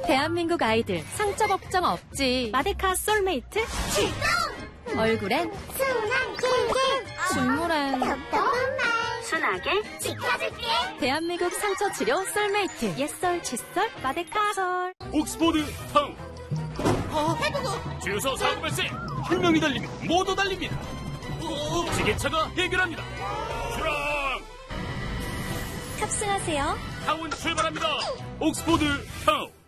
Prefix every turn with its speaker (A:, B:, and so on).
A: 대한민국 아이들 상처 걱정 없지. 마데카 솔메이트
B: 출동!
A: 얼굴엔
B: 순한 킹킹
A: 중물엔
B: 답답한 말
A: 순하게
B: 지켜줄게.
A: 대한민국 상처 치료 솔메이트 옛솔 칫솔 마데카솔.
C: 옥스포드 타운 주유소 사고 발생 혁명이 달립니다. 모두 달립니다. 지게차가 해결합니다. 출항
A: 탑승하세요.
C: 타운 출발합니다. 옥스포드 타운